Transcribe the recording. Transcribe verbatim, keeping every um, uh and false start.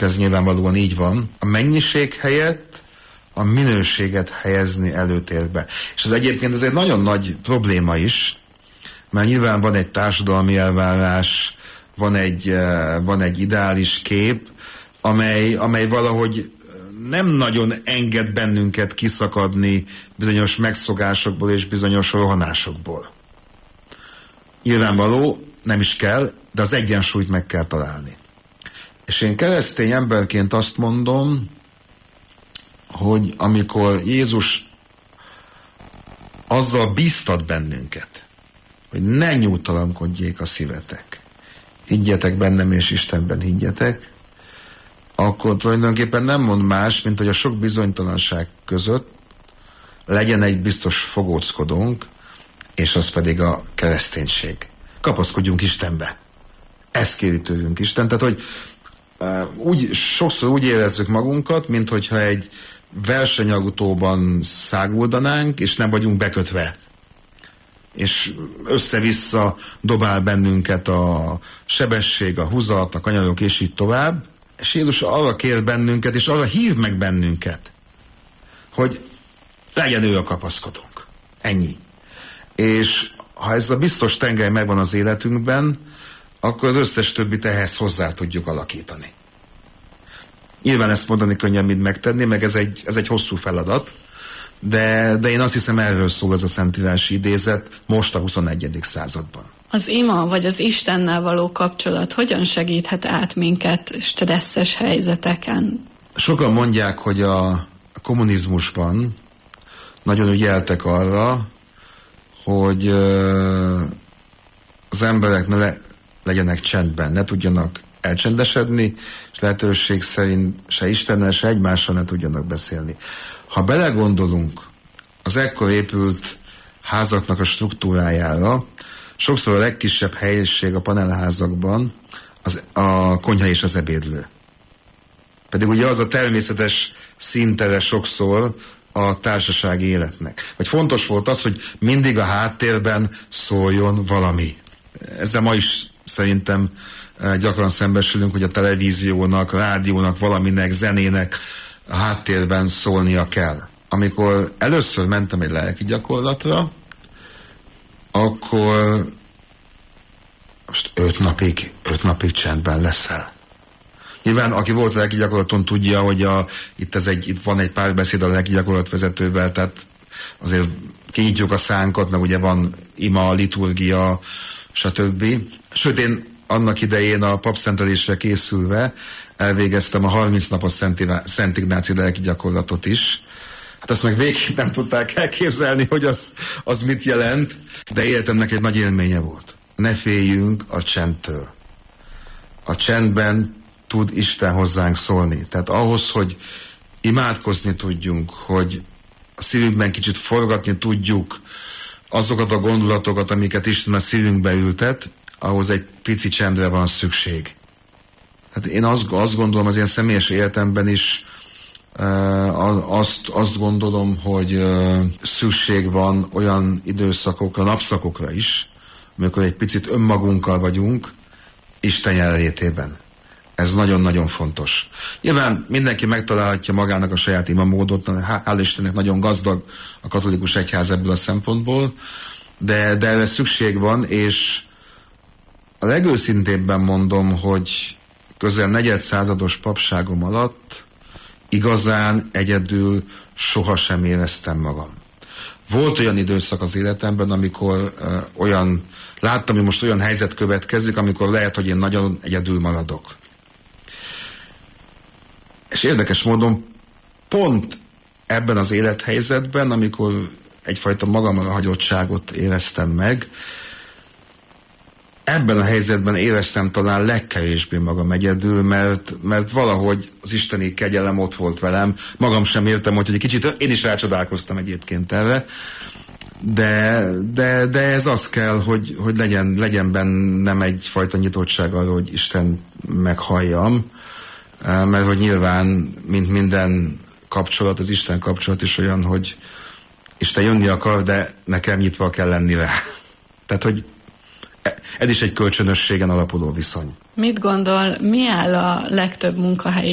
nálunk ez nyilvánvalóan így van, a mennyiség helyett a minőséget helyezni előtérbe. És ez egyébként ez egy nagyon nagy probléma is, mert nyilván van egy társadalmi elvárás, van egy, van egy ideális kép, amely, amely valahogy nem nagyon enged bennünket kiszakadni bizonyos megszokásokból és bizonyos rohanásokból. Nyilvánvaló, nem is kell, de az egyensúlyt meg kell találni. És én keresztény emberként azt mondom, hogy amikor Jézus azzal bíztat bennünket, hogy ne nyújtalankodjék a szívetek, higgyetek bennem és Istenben higgyetek, akkor tulajdonképpen nem mond más, mint hogy a sok bizonytalanság között legyen egy biztos fogóckodónk, és az pedig a kereszténység. Kapaszkodjunk Istenbe. Ezt kéri tőlünk Isten. Tehát, hogy uh, úgy, sokszor úgy érezzük magunkat, mint hogyha egy versenyautóban száguldanánk, és nem vagyunk bekötve. És össze-vissza dobál bennünket a sebesség, a húzat, a kanyarok, és így tovább. És Jézus arra kér bennünket, és arra hív meg bennünket, hogy legyen ő a kapaszkodónk. Ennyi. És ha ez a biztos tengely megvan az életünkben, akkor az összes többit ehhez hozzá tudjuk alakítani. Nyilván ezt mondani könnyebb, mint megtenni, meg ez egy, ez egy hosszú feladat, de, de én azt hiszem, erről szól ez a szentírási idézet most a huszonegyedik században. Az ima vagy az Istennel való kapcsolat hogyan segíthet át minket stresszes helyzeteken? Sokan mondják, hogy a kommunizmusban nagyon ügyeltek arra, hogy az emberek ne le, legyenek csendben, ne tudjanak elcsendesedni, és lehetőség szerint se Istennel, se egymással ne tudjanak beszélni. Ha belegondolunk az ekkor épült házaknak a struktúrájára, sokszor a legkisebb helyiség a panelházakban az, a konyha és az ebédlő. Pedig ugye az a természetes szintere sokszor a társasági életnek. Vagy fontos volt az, hogy mindig a háttérben szóljon valami. Ezzel ma is szerintem gyakran szembesülünk, hogy a televíziónak, a rádiónak, valaminek, zenének a háttérben szólnia kell. Amikor először mentem egy lelki gyakorlatra, akkor most öt napig, öt napig csendben leszel. Nyilván, aki volt lelki gyakorlaton, tudja, hogy a, itt, ez egy, itt van egy párbeszéd a lelki gyakorlatvezetővel, tehát azért kinyitjuk a szánkat, meg ugye van ima, liturgia, stb. Sőt, én annak idején a papszentelésre készülve elvégeztem a harminc napos Szent, Szent Ignáci lelki gyakorlatot is. Hát azt meg végképp nem tudták elképzelni, hogy az, az mit jelent, de életemnek egy nagy élménye volt. Ne féljünk a csendtől. A csendben tud Isten hozzánk szólni. Tehát ahhoz, hogy imádkozni tudjunk, hogy a szívünkben kicsit forgatni tudjuk azokat a gondolatokat, amiket Isten a szívünkbe ültet, ahhoz egy pici csendre van szükség. Hát én azt, azt gondolom az ilyen személyes életemben is, uh, azt, azt gondolom, hogy uh, szükség van olyan időszakokra, napszakokra is, amikor egy picit önmagunkkal vagyunk, Isten jelenlétében. Ez nagyon-nagyon fontos. Nyilván mindenki megtalálhatja magának a saját imamódot, hál' Istennek nagyon gazdag a katolikus egyház ebből a szempontból, de, de erre szükség van, és a legőszintébben mondom, hogy közel negyedszázados papságom alatt igazán egyedül sohasem éreztem magam. Volt olyan időszak az életemben, amikor uh, olyan, láttam, hogy most olyan helyzet következik, amikor lehet, hogy én nagyon egyedül maradok. És érdekes módon pont ebben az élethelyzetben, amikor egyfajta magamra hagyottságot éreztem meg, ebben a helyzetben éreztem talán legkevésbé magam egyedül, mert, mert valahogy az isteni kegyelem ott volt velem. Magam sem értem, hogy egy kicsit, én is rácsodálkoztam egyébként erre, de, de, de ez az kell, hogy, hogy legyen, legyen bennem egyfajta nyitottság arra, hogy Isten meghalljam, mert hogy nyilván, mint minden kapcsolat, az Isten kapcsolat is olyan, hogy Isten jönni akar, de nekem nyitva kell lenni rá. Tehát, hogy ez is egy kölcsönösségen alapuló viszony. Mit gondol, mi áll a legtöbb munkahelyi